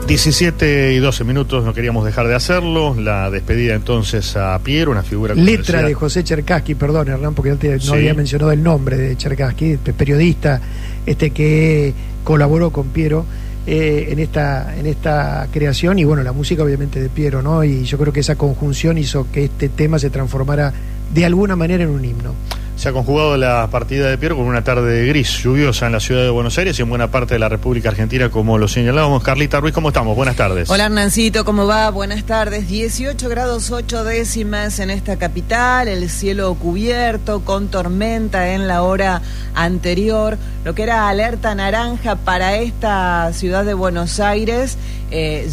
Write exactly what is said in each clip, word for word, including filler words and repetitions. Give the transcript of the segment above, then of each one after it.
diecisiete y doce minutos, no queríamos dejar de hacerlo. La despedida entonces a Piero, una figura... Letra de José Cherkassky, perdón Hernán, porque no, te, no sí. había mencionado el nombre de Cherkassky, periodista este que colaboró con Piero eh, en esta en esta creación, y bueno, la música obviamente de Piero, ¿no? Y yo creo que esa conjunción hizo que este tema se transformara de alguna manera en un himno. Se ha conjugado la partida de Piero con una tarde gris, lluviosa en la ciudad de Buenos Aires y en buena parte de la República Argentina, como lo señalábamos. Carlita Ruiz, ¿cómo estamos? Buenas tardes. Hola Hernancito, ¿cómo va? Buenas tardes. dieciocho grados ocho décimas en esta capital, el cielo cubierto con tormenta en la hora anterior. Lo que era alerta naranja para esta ciudad de Buenos Aires eh,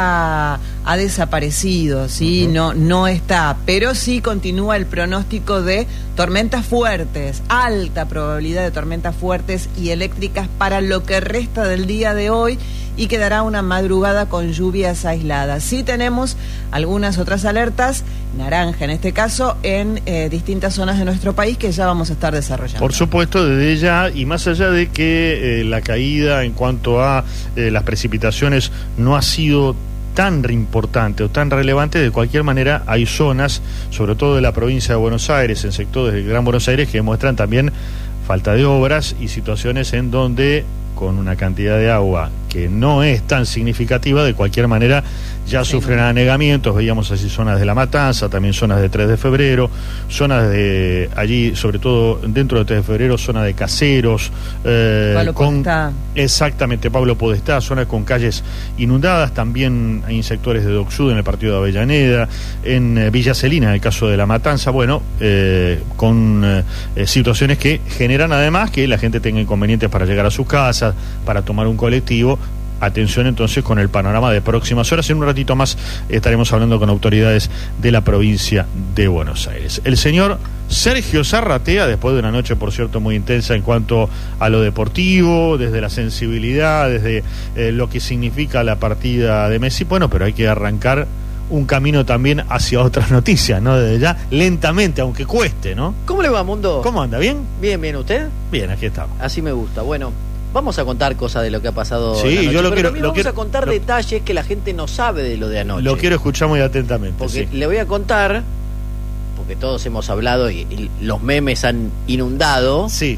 ya ha desaparecido, ¿sí? Uh-huh. No, no está, pero sí continúa el pronóstico de tormentas fuertes, alta probabilidad de tormentas fuertes y eléctricas para lo que resta del día de hoy, y quedará una madrugada con lluvias aisladas. Sí tenemos algunas otras alertas, naranja en este caso, en eh, distintas zonas de nuestro país que ya vamos a estar desarrollando. Por supuesto, desde ya, y más allá de que eh, la caída en cuanto a eh, las precipitaciones no ha sido tan importante o tan relevante, de cualquier manera hay zonas, sobre todo de la provincia de Buenos Aires, en sectores del Gran Buenos Aires, que muestran también falta de obras y situaciones en donde, con una cantidad de agua que no es tan significativa, de cualquier manera ya sí, sufren anegamientos. Veíamos así zonas de La Matanza, también zonas de tres de febrero, zonas de allí, sobre todo dentro de tres de febrero, zona de Caseros, eh, Pablo con Podestá. Exactamente, Pablo Podestá, zonas con calles inundadas. También hay sectores de Doc Sud en el partido de Avellaneda, en eh, Villa Celina, en el caso de La Matanza. Bueno, eh, con eh, situaciones que generan además que la gente tenga inconvenientes para llegar a sus casas, para tomar un colectivo. Atención entonces con el panorama de próximas horas. En un ratito más estaremos hablando con autoridades de la provincia de Buenos Aires. El señor Sergio Zarratea, después de una noche, por cierto, muy intensa en cuanto a lo deportivo, desde la sensibilidad, desde eh, lo que significa la partida de Messi, bueno, pero hay que arrancar un camino también hacia otras noticias, ¿no? Desde ya, lentamente, aunque cueste, ¿no? ¿Cómo le va, Mundo? ¿Cómo anda? ¿Bien? Bien, bien, ¿usted? Bien, aquí estamos. Así me gusta. Bueno, vamos a contar cosas de lo que ha pasado. Sí, anoche, yo lo pero quiero. También lo vamos quiero, a contar lo, detalles que la gente no sabe de lo de anoche. Lo quiero escuchar muy atentamente. Porque sí. le voy a contar, porque todos hemos hablado y, y los memes han inundado. Sí.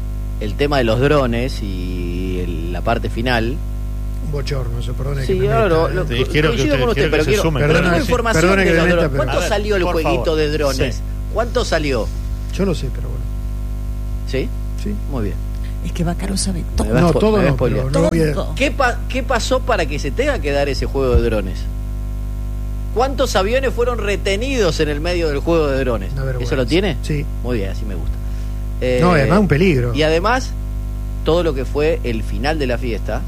El tema de los drones y el, la parte final. Un bochorno, se perdone. Sí, que me claro, meta, lo, eh. lo, quiero coincido que usted, con usted, quiero pero que quiero, sume, pero perdone, tengo sí, información perdone de que los me meta, drones. pero- ¿Cuánto A ver, salió el por jueguito favor. de drones? Sí. ¿Cuánto salió? Yo lo sé, pero bueno. ¿Sí? Sí. Muy bien. Es que Bacaro sabe todo. Me va a No, spo- todo me va a no, spoilear. pero no voy a- Todo. ¿Qué, pa- ¿Qué pasó para que se tenga que dar ese juego de drones? ¿Cuántos aviones fueron retenidos en el medio del juego de drones? Una vergüenza. ¿Eso lo tiene? Sí. Muy bien, así me gusta. Eh, No, además un peligro. Y además, todo lo que fue el final de la fiesta,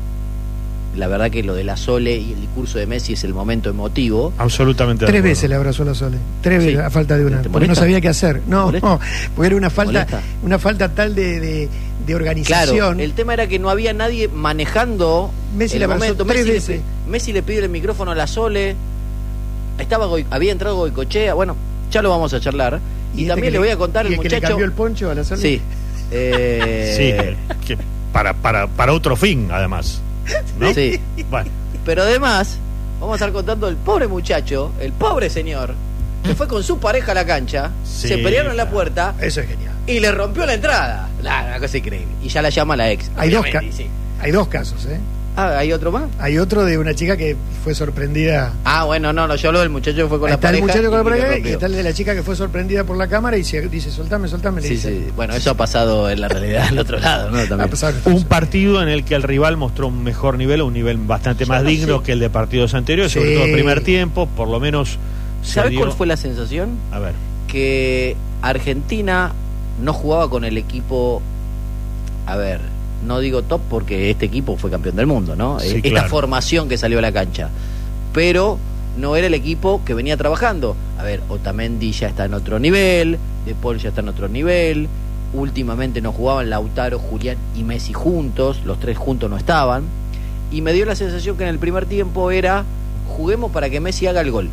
la verdad que lo de la Sole y el discurso de Messi es el momento emotivo. Absolutamente. Tres de acuerdo. veces le abrazó la Sole. Tres Sí. veces a falta de una. ¿Te Porque no molesta? sabía qué hacer. No, molesta? no. Porque era una falta, molesta? una falta tal de, de, de organización. Claro, el tema era que no había nadie manejando Messi el le abrazó momento. tres Messi, veces. Le, pi- Messi le pide el micrófono a la Sole. Estaba Goi- había entrado Goicochea. Bueno, ya lo vamos a charlar. Y, este también que le voy a contar y el el que le muchacho. cambió el poncho a la Sole. Sí. Eh, Sí, que para, para, para otro fin, además. ¿No? Sí. Bueno, Pero además, vamos a estar contando el pobre muchacho, el pobre señor, que fue con su pareja a la cancha, Sí, se pelearon en la claro. puerta Eso es genial. y le rompió la entrada. La, una cosa increíble. Y ya la llama la ex. Hay dos, obviamente, ca- sí. hay dos casos, ¿eh? Ah, ¿hay otro más? Hay otro de una chica que fue sorprendida. Ah, bueno, no, no, yo hablo del muchacho que fue con la Está pareja. el muchacho con la y le pareja y rompió. está el de la chica que fue sorprendida por la cámara y se dice, soltame, soltame. Le Sí, dice. sí. Bueno, eso ha pasado en la realidad al otro lado, ¿no? Ha También. pasado. un partido en el que el rival mostró un mejor nivel, un nivel bastante Yo más no digno sé. que el de partidos anteriores, Sí. sobre todo el primer tiempo, por lo menos. se ¿Sabes dio- cuál fue la sensación? A ver. Que Argentina no jugaba con el equipo, a ver, no digo top porque este equipo fue campeón del mundo, ¿no? Sí, Esta claro. formación que salió a la cancha, pero no era el equipo que venía trabajando. A ver, Otamendi ya está en otro nivel, De Paul ya está en otro nivel, últimamente no jugaban Lautaro, Julián y Messi juntos, los tres juntos no estaban, y me dio la sensación que en el primer tiempo era, juguemos para que Messi haga el gol.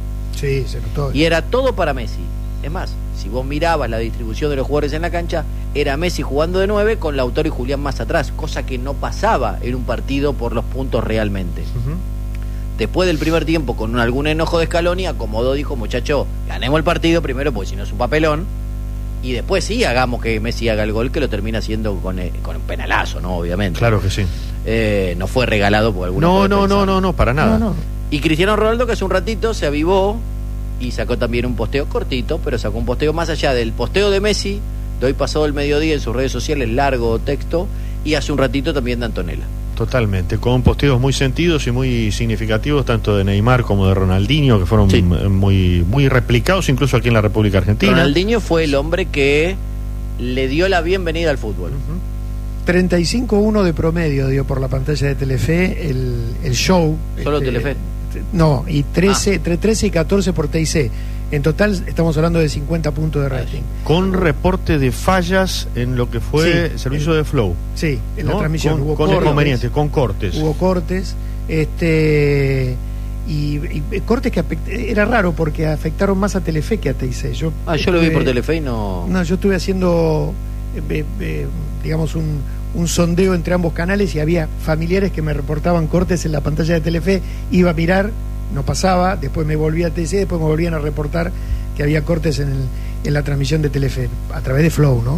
Sí, se notó. Y era todo para Messi. Es más, si vos mirabas la distribución de los jugadores en la cancha, era Messi jugando de nueve con Lautaro y Julián más atrás, cosa que no pasaba en un partido por los puntos realmente. Uh-huh. Después del primer tiempo, con un, algún enojo de Scaloni, acomodó, dijo, muchacho, ganemos el partido primero, porque si no es un papelón, y después sí, hagamos que Messi haga el gol, que lo termina haciendo con, eh, con un penalazo, ¿no? Obviamente. Claro que sí. Eh, no fue regalado por alguna. No, no, no, no, no, para nada. No, no. Y Cristiano Ronaldo, que hace un ratito se avivó y sacó también un posteo cortito, pero sacó un posteo más allá del posteo de Messi, de hoy pasado el mediodía en sus redes sociales, largo texto, y hace un ratito también de Antonella. Totalmente, con posteos muy sentidos y muy significativos, tanto de Neymar como de Ronaldinho, que fueron sí. muy, muy replicados, incluso aquí en la República Argentina. Ronaldinho fue el hombre que le dio la bienvenida al fútbol. Uh-huh. treinta y cinco uno de promedio dio por la pantalla de Telefe el, el show. ¿Solo este, Telefe? No, y trece, ah. entre trece y catorce por T I C. En total estamos hablando de cincuenta puntos de rating. Con reporte de fallas en lo que fue sí, servicio el, de Flow. Sí, en ¿no? la transmisión con, hubo con cortes, inconvenientes, con cortes. Hubo cortes, este y, y cortes que afect, era raro porque afectaron más a Telefe que a T I C. Yo, ah, yo estuve, lo vi por Telefe y no... No, yo estuve haciendo, eh, eh, digamos, un, un sondeo entre ambos canales y había familiares que me reportaban cortes en la pantalla de Telefe, iba a mirar, no pasaba, después me volví a T I C, después me volvían a reportar que había cortes en, el, en la transmisión de Telefe, a través de Flow, ¿no?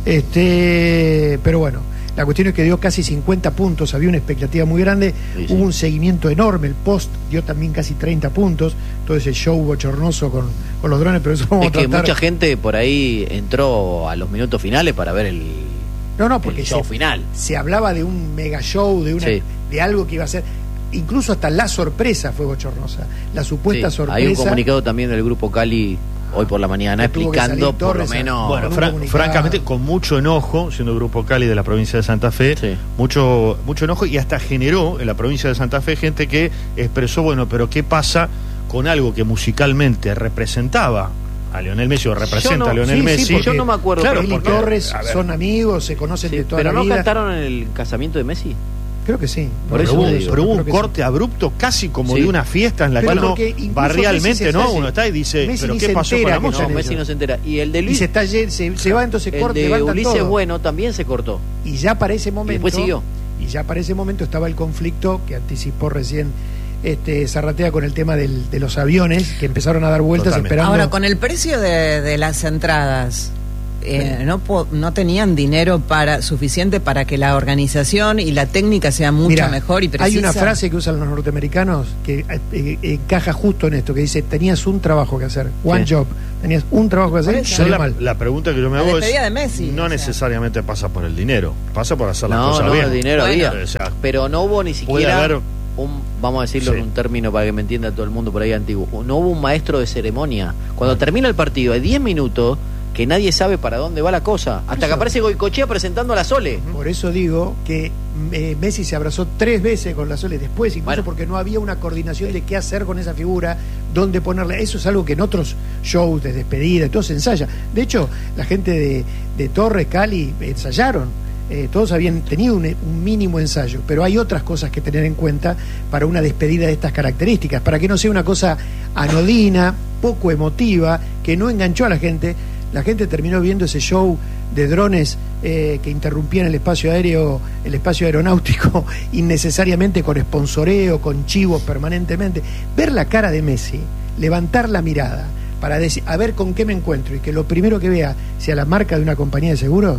Este, pero bueno, la cuestión es que dio casi cincuenta puntos, había una expectativa muy grande, sí, sí. Hubo un seguimiento enorme, el post dio también casi treinta puntos, todo ese show bochornoso con, con los drones, pero eso vamos es a tratar. Que mucha gente por ahí entró a los minutos finales para ver el, no, no, porque el show se, final. Se hablaba de un mega show, de, una, sí. de algo que iba a ser... Incluso hasta la sorpresa fue bochornosa. La supuesta sí, sorpresa. Hay un comunicado también del Grupo Cali hoy por la mañana explicando por lo menos. Bueno, fran- francamente, con mucho enojo, siendo Grupo Cali de la provincia de Santa Fe, sí. mucho, mucho enojo, y hasta generó en la provincia de Santa Fe gente que expresó, bueno, pero ¿qué pasa con algo que musicalmente representaba a Lionel Messi o representa no, a Lionel sí, Messi? Sí, porque, yo no me acuerdo. Claro, él y Torres son amigos, se conocen sí, de toda pero la no vida. cantaron en el casamiento de Messi. Creo que sí. Por eso pero hubo, pero hubo un corte sí. abrupto casi como sí. de una fiesta en la pero que uno barrialmente, ¿no? Uno está y dice, Messi ¿pero qué pasó con la música? No, Messi no se entera. Y el de Luis... Y se, está, se, se va, entonces el corte, de levantan Ulises todo. Bueno también se cortó. Y ya para ese momento... Y después siguió. Y ya para ese momento estaba el conflicto que anticipó recién este Zarratea con el tema del, de los aviones que empezaron a dar vueltas Totalmente. esperando... Ahora, con el precio de, de las entradas... Eh, no, no tenían dinero para suficiente para que la organización y la técnica sea mucho Mirá, mejor y precisa. Hay una frase que usan los norteamericanos que eh, eh, encaja justo en esto, que dice, tenías un trabajo que hacer, one sí. job, tenías un trabajo que hacer, yo la, mal. la pregunta que yo me hago es, de Messi, no o sea. necesariamente pasa por el dinero, pasa por hacer las no, cosas no, bien. No, el dinero bueno. había, o sea, pero no hubo ni siquiera haber, un, vamos a decirlo sí. en un término para que me entienda todo el mundo por ahí antiguo, no hubo un maestro de ceremonia. Cuando termina el partido hay diez minutos que nadie sabe para dónde va la cosa, hasta que aparece Goicoechea presentando a la Sole. Por eso digo que eh, Messi se abrazó tres veces con la Sole después, incluso bueno. porque no había una coordinación de qué hacer con esa figura, dónde ponerla. Eso es algo que en otros shows de despedida, todo se ensaya. De hecho, la gente de, de Torres, Cali, ensayaron. Eh, todos habían tenido un, un mínimo ensayo, pero hay otras cosas que tener en cuenta para una despedida de estas características, para que no sea una cosa anodina, poco emotiva, que no enganchó a la gente. La gente terminó viendo ese show de drones eh, que interrumpían el espacio aéreo, el espacio aeronáutico innecesariamente, con sponsoreo, con chivos permanentemente. Ver la cara de Messi, levantar la mirada para decir, a ver con qué me encuentro, y que lo primero que vea sea la marca de una compañía de seguros,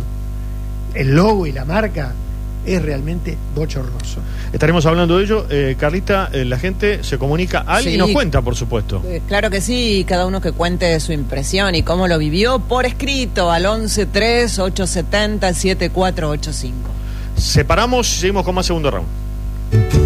el logo y la marca, es realmente bochornoso. Estaremos hablando de ello. Eh, Carlita, eh, la gente se comunica al sí. y nos cuenta, por supuesto. Eh, claro que sí, cada uno que cuente su impresión y cómo lo vivió por escrito al once tres ocho siete cero siete cuatro ocho cinco. Separamos y seguimos con más segundo round.